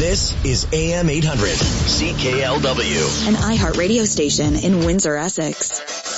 This is AM 800, CKLW. An iHeart radio station in Windsor, Essex.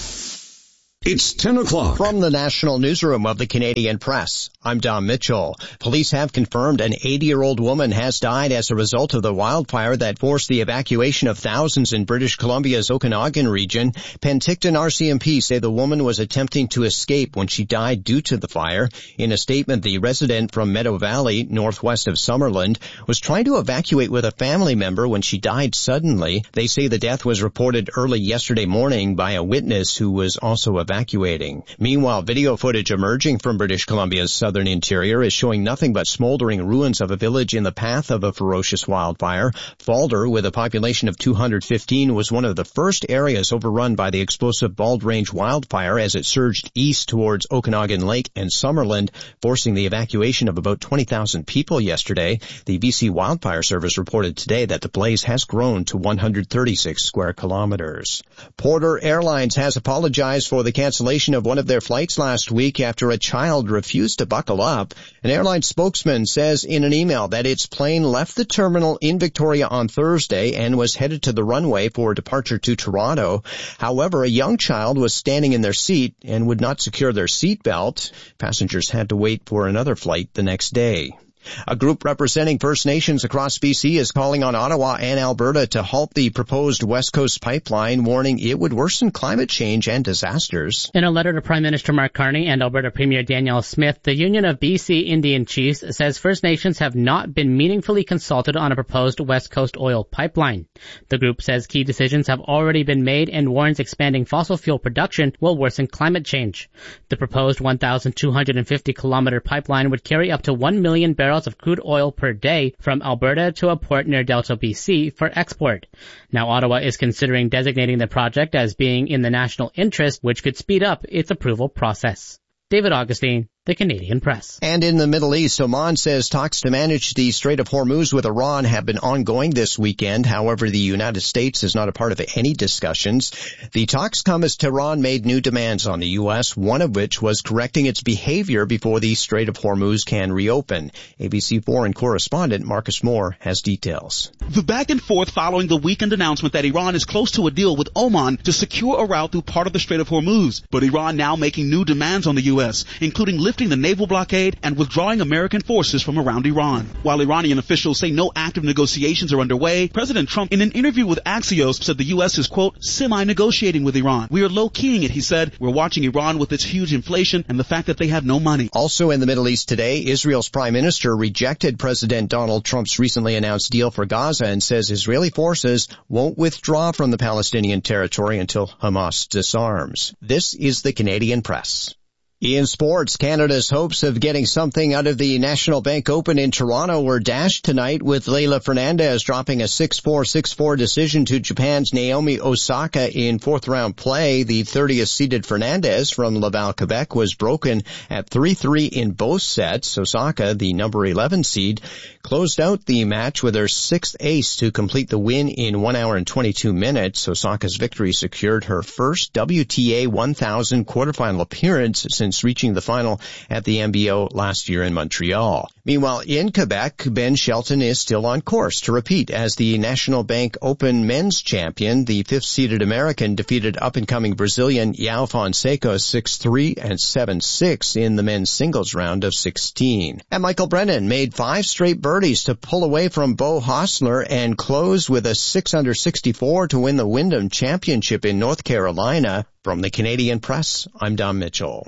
It's 10 o'clock. From the National Newsroom of the Canadian Press, I'm Don Mitchell. Police have confirmed an 80-year-old woman has died as a result of the wildfire that forced the evacuation of thousands in British Columbia's Okanagan region. Penticton RCMP say the woman was attempting to escape when she died due to the fire. In a statement, the resident from Meadow Valley, northwest of Summerland, was trying to evacuate with a family member when she died suddenly. They say the death was reported early yesterday morning by a witness who was also evacuating. Meanwhile, video footage emerging from British Columbia's southern interior is showing nothing but smoldering ruins of a village in the path of a ferocious wildfire. Falder, with a population of 215, was one of the first areas overrun by the explosive Bald Range wildfire as it surged east towards Okanagan Lake and Summerland, forcing the evacuation of about 20,000 people yesterday. The BC Wildfire Service reported today that the blaze has grown to 136 square kilometers. Porter Airlines has apologized for the cancellation of one of their flights last week after a child refused to buckle up. An airline spokesman says in an email that its plane left the terminal in Victoria on Thursday and was headed to the runway for departure to Toronto. However, a young child was standing in their seat and would not secure their seat belt. Passengers had to wait for another flight the next day. A group representing First Nations across BC is calling on Ottawa and Alberta to halt the proposed West Coast pipeline, warning it would worsen climate change and disasters. In a letter to Prime Minister Mark Carney and Alberta Premier Danielle Smith, the Union of BC Indian Chiefs says First Nations have not been meaningfully consulted on a proposed West Coast oil pipeline. The group says key decisions have already been made and warns expanding fossil fuel production will worsen climate change. The proposed 1,250-kilometer pipeline would carry up to 1 million barrels of crude oil per day from Alberta to a port near Delta, BC for export. Now Ottawa is considering designating the project as being in the national interest, which could speed up its approval process. David Augustine, The Canadian Press. And in the Middle East, Oman says talks to manage the Strait of Hormuz with Iran have been ongoing this weekend. However, the United States is not a part of any discussions. The talks come as Tehran made new demands on the U.S., one of which was correcting its behavior before the Strait of Hormuz can reopen. ABC foreign correspondent Marcus Moore has details. The back and forth following the weekend announcement that Iran is close to a deal with Oman to secure a route through part of the Strait of Hormuz. But Iran now making new demands on the U.S., including lifting the naval blockade and withdrawing American forces from around Iran. While Iranian officials say no active negotiations are underway, President Trump, in an interview with Axios, said the U.S. is, quote, semi-negotiating with Iran. We are low-keying it, he said. We're watching Iran with its huge inflation and the fact that they have no money. Also in the Middle East today, Israel's prime minister rejected President Donald Trump's recently announced deal for Gaza and says Israeli forces won't withdraw from the Palestinian territory until Hamas disarms. This is the Canadian Press. In sports, Canada's hopes of getting something out of the National Bank Open in Toronto were dashed tonight with Leylah Fernandez dropping a 6-4, 6-4 decision to Japan's Naomi Osaka in fourth-round play. The 30th seeded Fernandez from Laval, Quebec, was broken at 3-3 in both sets. Osaka, the number 11 seed, closed out the match with her sixth ace to complete the win in 1 hour and 22 minutes. Osaka's victory secured her first WTA 1000 quarterfinal appearance since reaching the final at the MBO last year in Montreal. Meanwhile, in Quebec, Ben Shelton is still on course to repeat as the National Bank Open men's champion. The fifth-seeded American defeated up-and-coming Brazilian João Fonseca 6-3 and 7-6 in the men's singles round of 16. And Michael Brennan made 5 straight birdies to pull away from Beau Hossler and closed with a 6-under 64 to win the Wyndham Championship in North Carolina. From the Canadian Press, I'm Don Mitchell.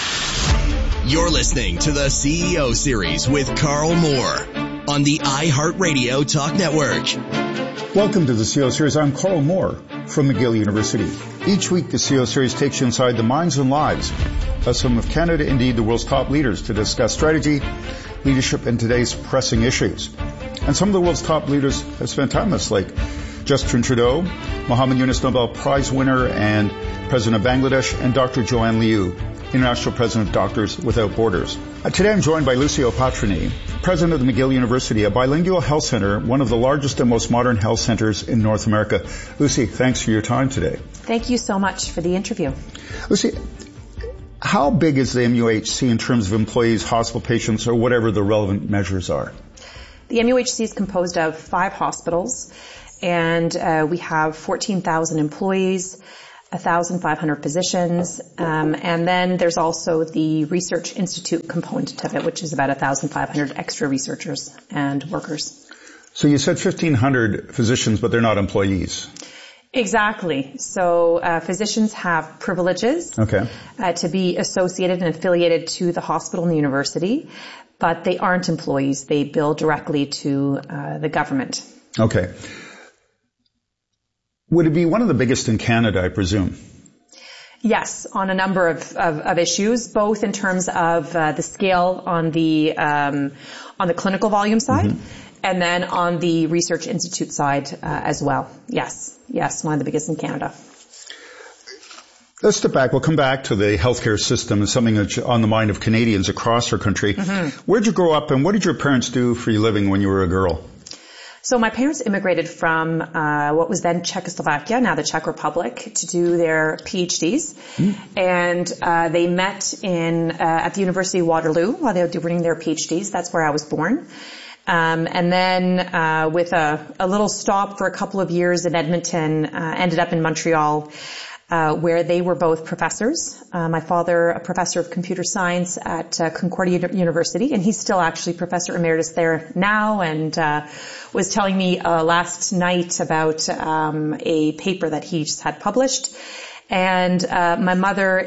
You're listening to the CEO Series with Carl Moore on the iHeartRadio Talk Network. Welcome to the CEO Series. I'm Carl Moore from McGill University. Each week, the CEO Series takes you inside the minds and lives of some of Canada, indeed the world's top leaders, to discuss strategy, leadership, and today's pressing issues. And some of the world's top leaders have spent time with us, like Justin Trudeau, Muhammad Yunus Nobel Prize winner and President of Bangladesh, and Dr. Joanne Liu, International President of Doctors Without Borders. Today I'm joined by Lucio Patrini, President of the McGill University, a bilingual health center, one of the largest and most modern health centers in North America. Lucy, thanks for your time today. Thank you so much for the interview. Lucy, how big is the MUHC in terms of employees, hospital patients, or whatever the relevant measures are? The MUHC is composed of 5 hospitals, and we have 14,000 employees, 1,500 physicians, and then there's also the Research Institute component of it, which is about 1,500 extra researchers and workers. So you said 1,500 physicians, but they're not employees. Exactly. So physicians have privileges to be associated and affiliated to the hospital and the university, but they aren't employees. They bill directly to the government. Okay. Would it be one of the biggest in Canada, I presume? Yes, on a number of issues, both in terms of the scale on the clinical volume side, and then on the Research Institute side as well. Yes, one of the biggest in Canada. Let's step back. We'll come back to the healthcare system and something that's on the mind of Canadians across our country. Where'd you grow up, and what did your parents do for a living when you were a girl? So my parents immigrated from what was then Czechoslovakia, now the Czech Republic, to do their PhDs. And they met at the University of Waterloo while they were doing their PhDs. That's where I was born. And then with a little stop for a couple of years in Edmonton, ended up in Montreal, where they were both professors. My father, a professor of computer science at Concordia University, and he's still actually professor emeritus there now, and was telling me last night about a paper that he just had published. And my mother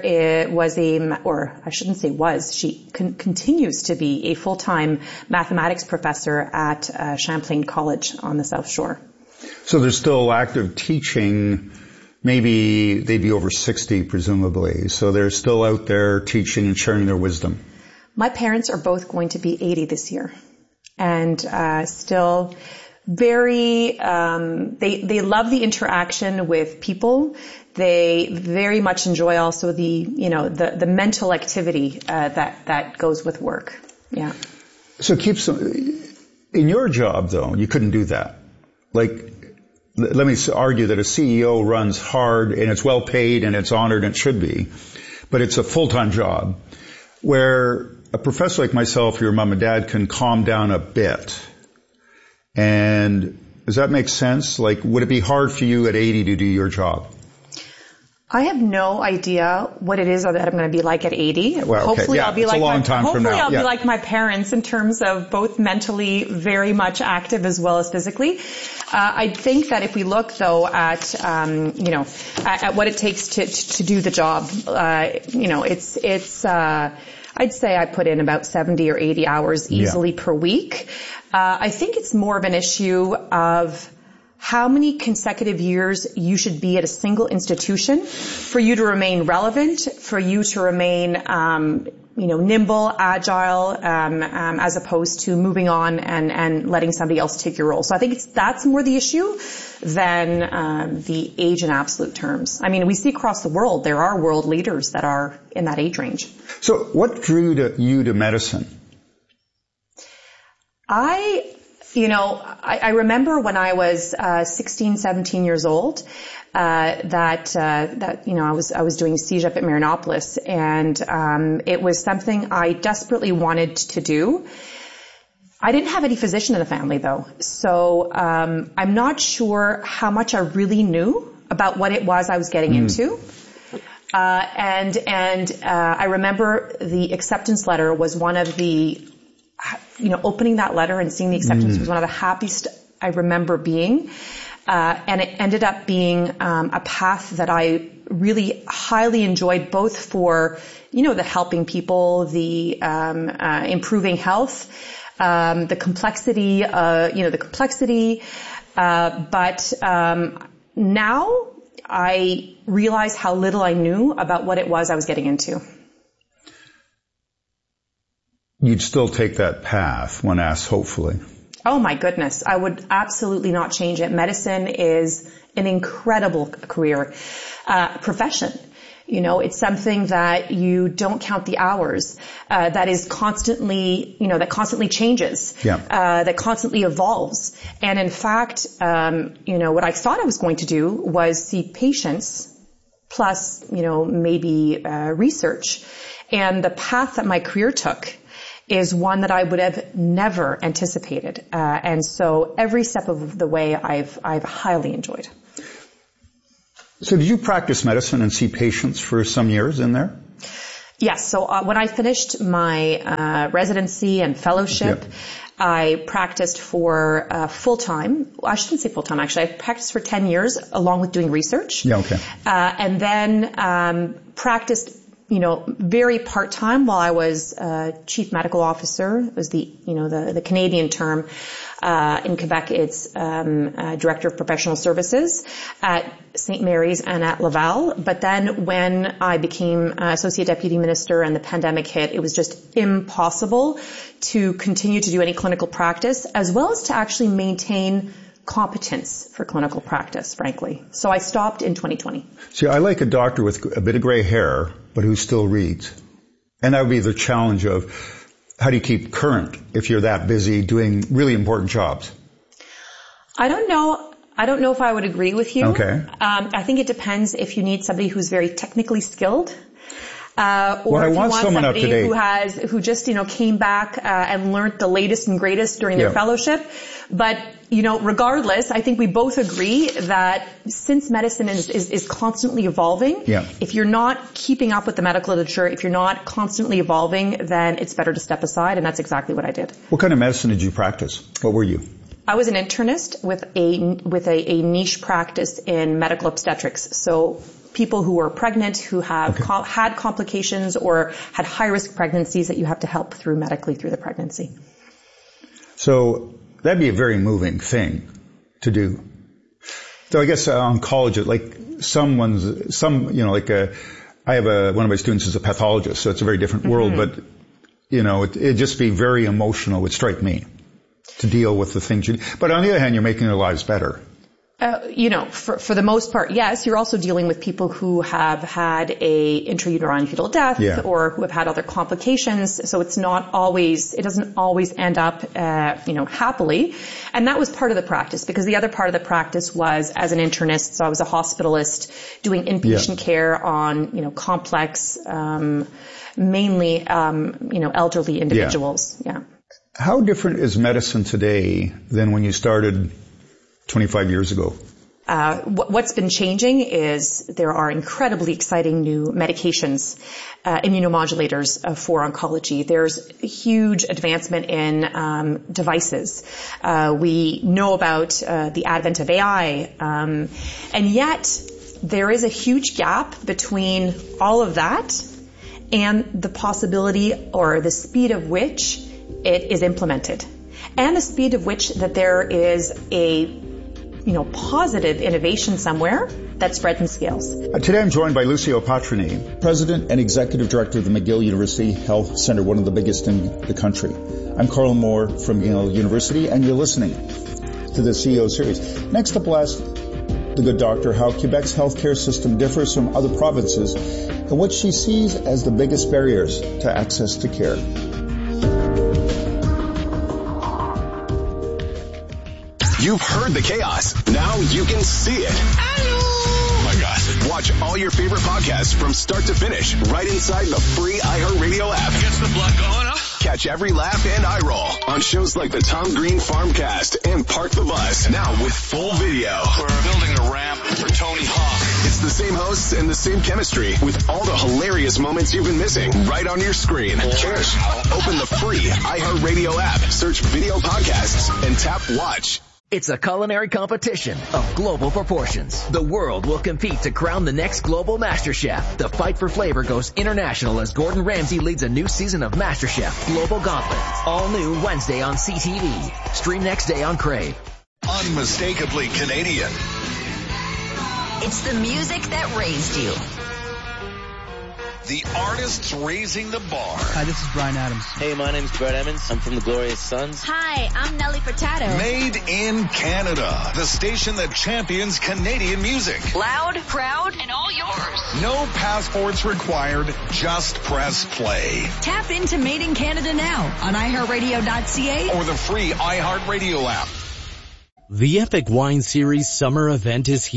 she continues to be a full-time mathematics professor at Champlain College on the South Shore. So there's still active teaching. Maybe they'd be over 60, presumably. So they're still out there teaching and sharing their wisdom. My parents are both going to be 80 this year, and still very. They love the interaction with people. They very much enjoy also the mental activity that goes with work. Yeah. So in your job though, you couldn't do that. Like, let me argue that a CEO runs hard and it's well paid and it's honored and it should be, but it's a full-time job where a professor like myself, your mom and dad, can calm down a bit. And does that make sense? Like, would it be hard for you at 80 to do your job? I have no idea what it is that I'm going to be like at 80. Well, okay. Hopefully I'll be like be like my parents in terms of both mentally very much active as well as physically. I think that if we look though at what it takes to do the job, I'd say I put in about 70 or 80 hours easily per week. I think it's more of an issue of how many consecutive years you should be at a single institution for you to remain relevant, for you to remain, nimble, agile, as opposed to moving on and letting somebody else take your role. So I think that's more the issue than the age in absolute terms. I mean, we see across the world there are world leaders that are in that age range. So what drew you to medicine? I remember when I was 16, 17 years old, that I was doing CEGEP at Marianopolis, and it was something I desperately wanted to do. I didn't have any physician in the family though, so I'm not sure how much I really knew about what it was I was getting into. And I remember the acceptance letter was one of the opening that letter and seeing the acceptance was one of the happiest I remember being. And it ended up being a path that I really highly enjoyed, both for, the helping people, the improving health, the complexity, but now I realize how little I knew about what it was I was getting into. You'd still take that path when asked, hopefully. Oh my goodness. I would absolutely not change it. Medicine is an incredible career, profession. It's something that you don't count the hours, that is constantly, that constantly changes, that constantly evolves. And in fact, what I thought I was going to do was see patients plus, maybe, research. And the path that my career took is one that I would have never anticipated. And so every step of the way I've highly enjoyed. So did you practice medicine and see patients for some years in there? Yes. So when I finished my residency and fellowship, I practiced for full-time. I shouldn't say full-time, actually. I practiced for 10 years along with doing research. Yeah, okay. And then practiced, very part-time while I was chief medical officer. It was the Canadian term. In Quebec, it's Director of Professional Services at St. Mary's and at Laval. But then when I became Associate Deputy Minister and the pandemic hit, it was just impossible to continue to do any clinical practice, as well as to actually maintain competence for clinical practice, frankly. So I stopped in 2020. See, I like a doctor with a bit of gray hair, but who still reads. And that would be the challenge of how do you keep current if you're that busy doing really important jobs? I don't know if I would agree with you. Okay. I think it depends if you need somebody who's very technically skilled. Or I if you want want someone somebody up to date. who just, came back, and learned the latest and greatest during their fellowship. But, regardless, I think we both agree that since medicine is constantly evolving, if you're not keeping up with the medical literature, if you're not constantly evolving, then it's better to step aside. And that's exactly what I did. What kind of medicine did you practice? What were you? I was an internist with a niche practice in medical obstetrics. So people who are pregnant, who have had complications or had high-risk pregnancies that you have to help medically through the pregnancy. So that'd be a very moving thing to do. So I guess oncology, I have one of my students is a pathologist, so it's a very different world, but, it'd just be very emotional, would strike me, to deal with the things you do. But on the other hand, you're making their lives better. For the most part, yes. You're also dealing with people who have had a intrauterine fetal death or who have had other complications. So it doesn't always end up, happily. And that was part of the practice, because the other part of the practice was as an internist. So I was a hospitalist doing inpatient care on, complex, mainly, elderly individuals. Yeah. How different is medicine today than when you started 25 years ago? What's been changing is there are incredibly exciting new medications, immunomodulators for oncology. There's a huge advancement in devices. We know about the advent of AI, and yet there is a huge gap between all of that and the possibility or the speed of which it is implemented, and the speed of which that there is a positive innovation somewhere that spreads and scales. Today I'm joined by Lucio Patrini, President and Executive Director of the McGill University Health Center, one of the biggest in the country. I'm Carl Moore from McGill University, and you're listening to the CEO series. Next up, we'll ask the good doctor how Quebec's healthcare system differs from other provinces and what she sees as the biggest barriers to access to care. You've heard the chaos. Now you can see it. Hello! Oh my gosh. Watch all your favorite podcasts from start to finish right inside the free iHeartRadio app. Gets the blood going, huh? Catch every laugh and eye roll on shows like the Tom Green Farmcast and Park the Bus. Now with full video. We're building a ramp for Tony Hawk. It's the same hosts and the same chemistry with all the hilarious moments you've been missing right on your screen. Open the free iHeartRadio app, search video podcasts, and tap watch. It's a culinary competition of global proportions. The world will compete to crown the next global master chef. The fight for flavor goes international as Gordon Ramsay leads a new season of MasterChef Global Gauntlet. All new Wednesday on CTV. Stream next day on Crave. Unmistakably Canadian. It's the music that raised you. The artists raising the bar. Hi, this is Bryan Adams. Hey, my name's Brett Emmons. I'm from the Glorious Sons. Hi, I'm Nelly Furtado. Made in Canada. The station that champions Canadian music. Loud, proud, and all yours. No passports required. Just press play. Tap into Made in Canada now on iHeartRadio.ca or the free iHeartRadio app. The Epic Wine Series summer event is here.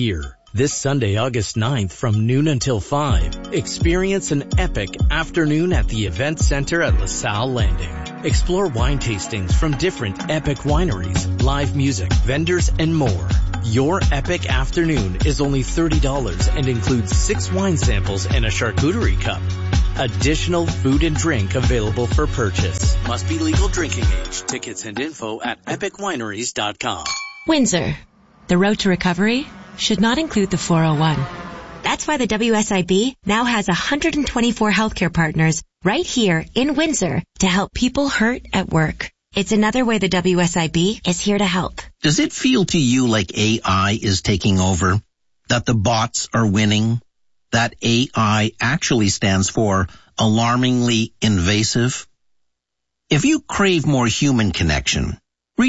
This Sunday, August 9th from noon until 5, experience an epic afternoon at the Event Center at LaSalle Landing. Explore wine tastings from different epic wineries, live music, vendors, and more. Your epic afternoon is only $30 and includes 6 wine samples and a charcuterie cup. Additional food and drink available for purchase. Must be legal drinking age. Tickets and info at epicwineries.com. Windsor. The road to recovery should not include the 401. That's why the WSIB now has 124 healthcare partners right here in Windsor to help people hurt at work. It's another way the WSIB is here to help. Does it feel to you like AI is taking over? That the bots are winning? That AI actually stands for alarmingly invasive? If you crave more human connection,